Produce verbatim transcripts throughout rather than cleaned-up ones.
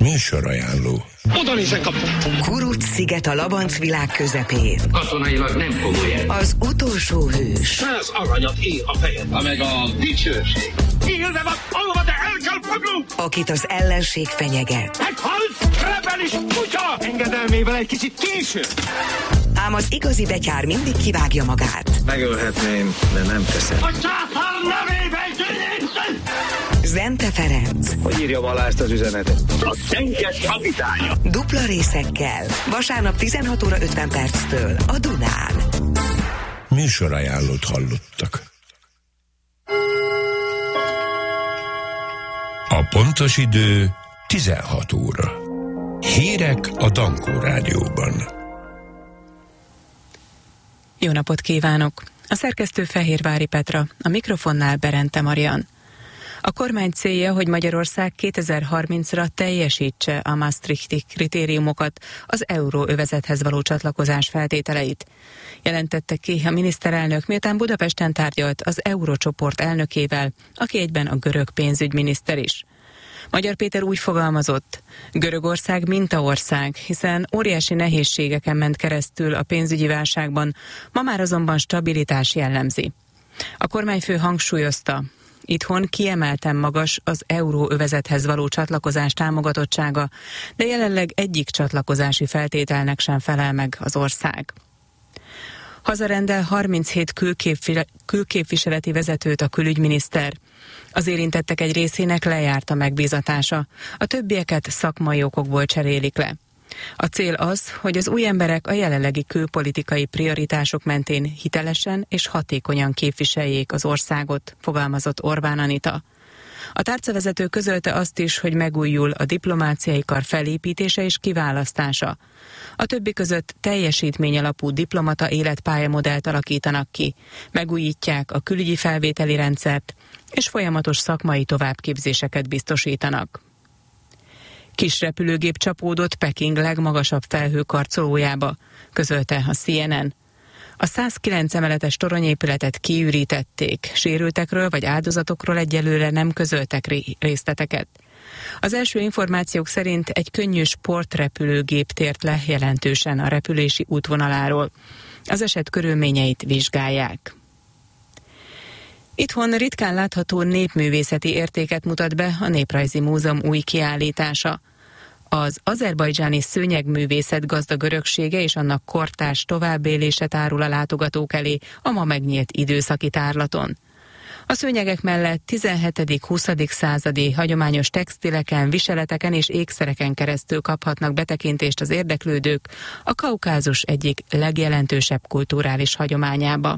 Műsorajánló. Oda nézzen, kaptam! Kuruc sziget a Labanc világ közepén. Katonailag nem komoly el. Az utolsó hős. Száz aranyat ér a fejed, ha meg a dicsőség. Élve van, alva, de el kell fognunk! Akit az ellenség fenyeget. Meghalt! Rebelis kutya! Engedelmével egy kicsit később! Ám az igazi betyár mindig kivágja magát. Megölhetném, de nem teszem. A császár nevében győzünk! Zente Ferenc. Hogy írjam alá ezt az üzenetet? A szennyes kapitánya! Dupla részekkel. Vasárnap tizenhat óra ötven perctől a Dunán. Műsorajánlót hallottak. A pontos idő tizenhat óra. Hírek a Dankó Rádióban. Jó napot kívánok! A szerkesztő Fehérvári Petra, a mikrofonnál Berente Marian. A kormány célja, hogy Magyarország kétezer-harmincra teljesítse a maastrichti kritériumokat, az euróövezethez való csatlakozás feltételeit. Jelentette ki a miniszterelnök, miután Budapesten tárgyalt az Eurócsoport elnökével, aki egyben a görög pénzügyminiszter is. Magyar Péter úgy fogalmazott: Görögország mintaország, hiszen óriási nehézségeken ment keresztül a pénzügyi válságban, ma már azonban stabilitás jellemzi. A kormányfő hangsúlyozta, itthon kiemelten magas az euróövezethez való csatlakozás támogatottsága, de jelenleg egyik csatlakozási feltételnek sem felel meg az ország. Hazarendel harminchét külképvi- külképviseleti vezetőt a külügyminiszter. Az érintettek egy részének lejárt a megbízatása, a többieket szakmai okokból cserélik le. A cél az, hogy az új emberek a jelenlegi külpolitikai prioritások mentén hitelesen és hatékonyan képviseljék az országot, fogalmazott Orbán Anita. A tárcavezető közölte azt is, hogy megújul a diplomáciai kar felépítése és kiválasztása. A többi között teljesítmény alapú diplomata életpályamodellt alakítanak ki, megújítják a külügyi felvételi rendszert, és folyamatos szakmai továbbképzéseket biztosítanak. Kis repülőgép csapódott Peking legmagasabb felhőkarcolójába, közölte a C N N. A százkilenc emeletes toronyépületet kiürítették, sérültekről vagy áldozatokról egyelőre nem közöltek részleteket. Az első információk szerint egy könnyű sportrepülőgép tért le jelentősen a repülési útvonaláról. Az eset körülményeit vizsgálják. Itthon ritkán látható népművészeti értéket mutat be a Néprajzi Múzeum új kiállítása. Az azerbajdzsáni szőnyegművészet gazdag öröksége és annak kortárs továbbélése tárul a látogatók elé a ma megnyílt időszaki tárlaton. A szőnyegek mellett tizenhetedik-huszadik századi hagyományos textileken, viseleteken és ékszereken keresztül kaphatnak betekintést az érdeklődők a Kaukázus egyik legjelentősebb kulturális hagyományába.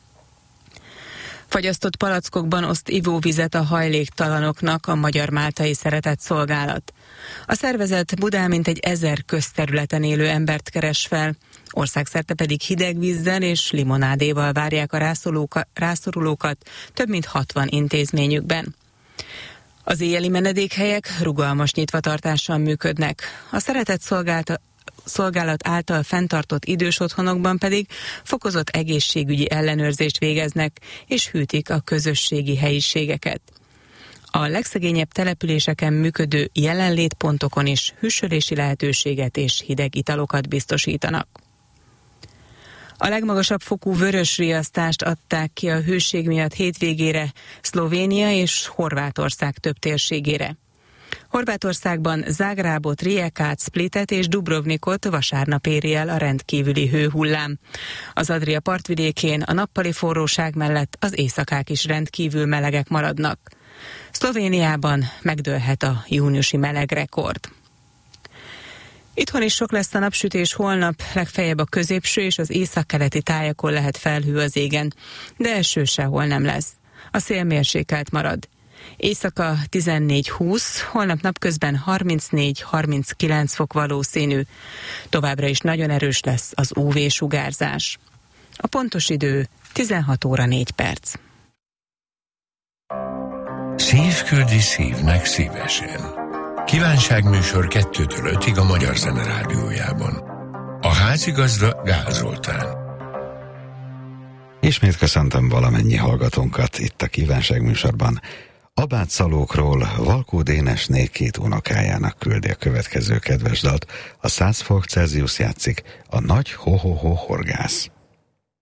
Fagyasztott palackokban oszt ivóvizet a hajléktalanoknak a Magyar-Máltai Szeretett Szolgálat. A szervezet Budán mintegy ezer közterületen élő embert keres fel, országszerte pedig hideg vízzel és limonádéval várják a rászorulókat több mint hatvan intézményükben. Az éjjeli menedékhelyek rugalmas nyitvatartással működnek. A Szeretett Szolgálat szolgálat által fenntartott idős otthonokban pedig fokozott egészségügyi ellenőrzést végeznek és hűtik a közösségi helyiségeket. A legszegényebb településeken működő jelenlétpontokon is hűsölési lehetőséget és hideg italokat biztosítanak. A legmagasabb fokú vörös riasztást adták ki a hőség miatt hétvégére Szlovénia és Horvátország több térségére. Horvátországban Zágrábot, Rijekát, Splitet és Dubrovnikot vasárnap éri el a rendkívüli hőhullám. Az Adria partvidékén a nappali forróság mellett az éjszakák is rendkívül melegek maradnak. Szlovéniában megdőlhet a júniusi melegrekord. Itthon is sok lesz a napsütés holnap, legfeljebb a középső és az északkeleti tájakon lehet felhő az égen, de eső sehol nem lesz. A szél mérsékelt marad. Éjszaka tizennégy-húsz, holnap napközben harmincnégy-harminckilenc fok valószínű. Továbbra is nagyon erős lesz az ú vé-sugárzás. A pontos idő tizenhat óra négy perc. Szív küldi szívnek szívesen. Kívánságműsor kettőtől ötig a Magyar Zene Rádiójában. A házigazda Gál Zoltán. Ismét köszöntöm valamennyi hallgatónkat itt a kívánságműsorban. Abátszalókról Valkó Dénesné két unokájának küldi a következő kedves dalt. A száz fok Celsius játszik, a nagy ho-ho-ho horgász.